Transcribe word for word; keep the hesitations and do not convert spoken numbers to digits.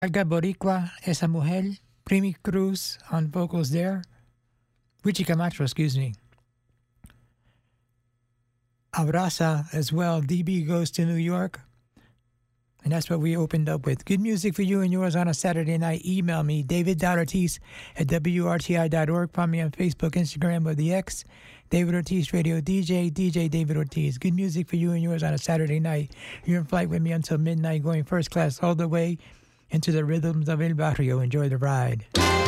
Alga Boricua, Esa Mujer, Primi Cruz on vocals there. Richie Camacho, excuse me. Abraza as well. D B Goes to New York. And that's what we opened up with. Good music for you and yours on a Saturday night. Email me, david.ortiz at w r t i dot org. Find me on Facebook, Instagram, or the X. David Ortiz Radio D J, D J David Ortiz. Good music for you and yours on a Saturday night. You're in flight with me until midnight, going first class all the way into the rhythms of El Barrio. Enjoy the ride.